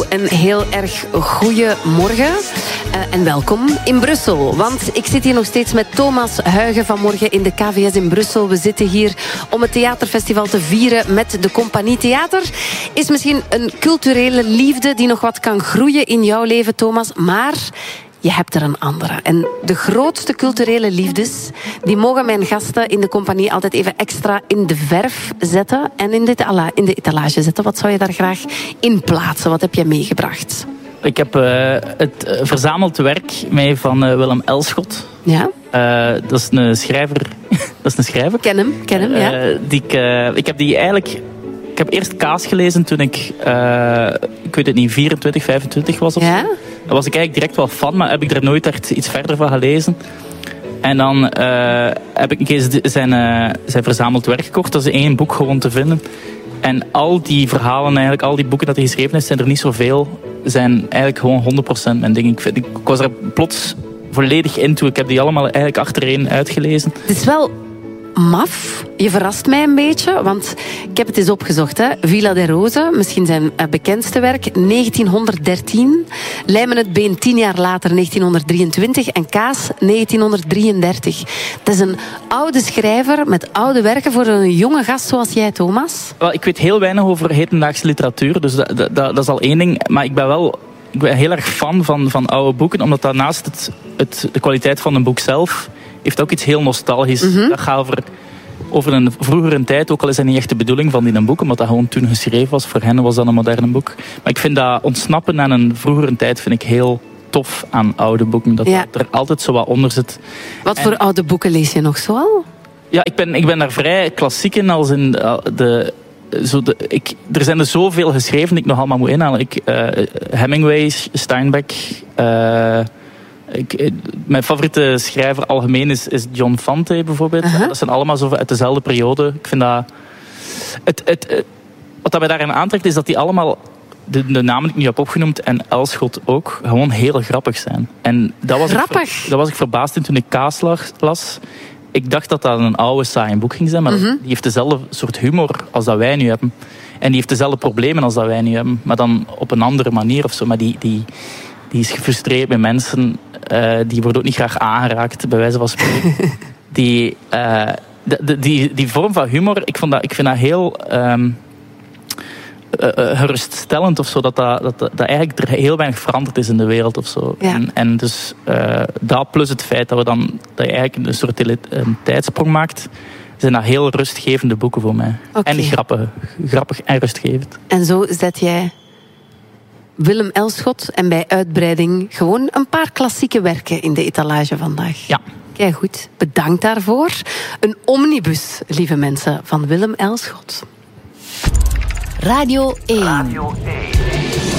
Hallo, een heel erg goeie morgen. En welkom in Brussel. Want ik zit hier nog steeds met Thomas Huygen vanmorgen in de KVS in Brussel. We zitten hier om het theaterfestival te vieren met de Compagnie Theater. Is misschien een culturele liefde die nog wat kan groeien in jouw leven, Thomas. Maar je hebt er een andere. En de grootste culturele liefdes, die mogen mijn gasten in de compagnie altijd even extra in de verf zetten en in de etalage zetten. Wat zou je daar graag in plaatsen? Wat heb je meegebracht? Ik heb het verzameld werk mee van Willem Elschot. Ja? Dat is een schrijver. Ken hem, ja. Ik heb die eigenlijk... Ik heb eerst Kaas gelezen toen ik weet het niet, 24, 25 was of zo. Ja? Daar was ik eigenlijk direct wel fan, maar heb ik er nooit echt iets verder van gelezen. En dan heb ik een keer zijn verzameld werk gekocht. Dat is 1 boek gewoon te vinden. En al die verhalen, eigenlijk, al die boeken dat hij geschreven heeft, zijn er niet zoveel. Zijn eigenlijk gewoon 100% mijn ding. Ik was er plots volledig in toe. Ik heb die allemaal eigenlijk achtereen uitgelezen. Het is wel maf. Je verrast mij een beetje, want ik heb het eens opgezocht. Hè. Villa de Rose, misschien zijn bekendste werk, 1913. Lijmen het Been 10 jaar later, 1923. En Kaas, 1933. Dat is een oude schrijver met oude werken voor een jonge gast zoals jij, Thomas. Wel, ik weet heel weinig over hedendaagse literatuur, dus dat is al één ding. Maar ik ben heel erg fan van oude boeken, omdat dat naast de kwaliteit van een boek zelf heeft ook iets heel nostalgisch. Mm-hmm. Dat gaat over een vroegere tijd, ook al is dat niet echt de bedoeling van die boek, omdat dat gewoon toen geschreven was. Voor hen was dat een moderne boek. Maar ik vind dat ontsnappen aan een vroegere tijd vind ik heel tof aan oude boeken. Dat er altijd zo wat onder zit. Wat voor oude boeken lees je nog zoal? Ja, ik ben daar vrij klassiek in, als in er zijn er zoveel geschreven die ik nog allemaal moet inhalen. Hemingway, Steinbeck. Mijn favoriete schrijver algemeen is John Fante bijvoorbeeld. Uh-huh. Dat zijn allemaal zo uit dezelfde periode. Ik vind dat... Wat dat mij daarin aantrekt is dat die allemaal... De namen die ik nu heb opgenoemd en Elschot ook, gewoon heel grappig zijn. En dat was ik verbaasd in toen ik Kaas las. Ik dacht dat dat een oude saai boek ging zijn, maar die heeft dezelfde soort humor als dat wij nu hebben. En die heeft dezelfde problemen als dat wij nu hebben, maar dan op een andere manier of zo. Maar die is gefrustreerd met mensen, die wordt ook niet graag aangeraakt, bij wijze van spreken. Die vorm van humor, ik vind dat heel geruststellend of zo, dat eigenlijk er heel weinig veranderd is in de wereld of zo. Ja. En dus dat plus het feit dat je eigenlijk een soort een tijdsprong maakt, zijn dat heel rustgevende boeken voor mij. Okay. En grappig en rustgevend. En zo zet jij Willem Elschot en bij uitbreiding gewoon een paar klassieke werken in de etalage vandaag. Ja. Kijk goed, bedankt daarvoor. Een omnibus, lieve mensen, van Willem Elschot. Radio 1.